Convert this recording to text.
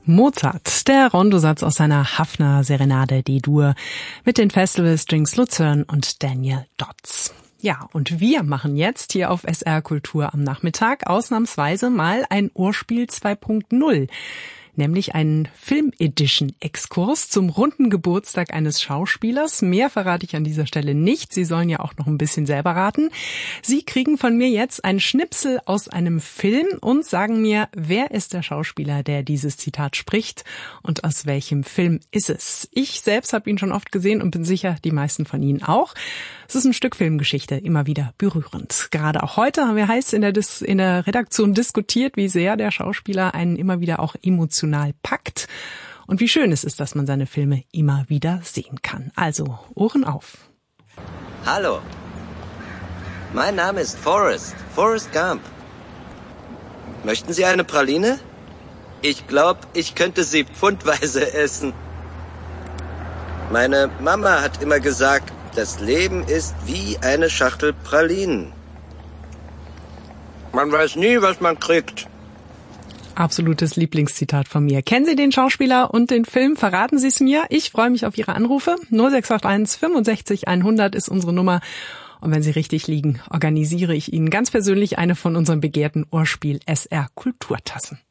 Mozart, der Rondosatz aus seiner Haffner-Serenade D-Dur mit den Festival Strings Luzern und Daniel Dodds. Ja, und wir machen jetzt hier auf SR Kultur am Nachmittag ausnahmsweise mal ein Ohrspiel 2.0. Nämlich einen Film-Edition-Exkurs zum runden Geburtstag eines Schauspielers. Mehr verrate ich an dieser Stelle nicht. Sie sollen ja auch noch ein bisschen selber raten. Sie kriegen von mir jetzt einen Schnipsel aus einem Film und sagen mir, wer ist der Schauspieler, der dieses Zitat spricht und aus welchem Film ist es. Ich selbst habe ihn schon oft gesehen und bin sicher, die meisten von Ihnen auch. Es ist ein Stück Filmgeschichte, immer wieder berührend. Gerade auch heute haben wir heiß in der Redaktion diskutiert, wie sehr der Schauspieler einen immer wieder auch emotional packt und wie schön es ist, dass man seine Filme immer wieder sehen kann. Also, Ohren auf. Hallo, mein Name ist Forrest Gump. Möchten Sie eine Praline? Ich glaube, ich könnte sie pfundweise essen. Meine Mama hat immer gesagt, das Leben ist wie eine Schachtel Pralinen. Man weiß nie, was man kriegt. Absolutes Lieblingszitat von mir. Kennen Sie den Schauspieler und den Film? Verraten Sie es mir. Ich freue mich auf Ihre Anrufe. 0681 65 100 ist unsere Nummer. Und wenn Sie richtig liegen, organisiere ich Ihnen ganz persönlich eine von unseren begehrten Ohrspiel SR Kulturtassen.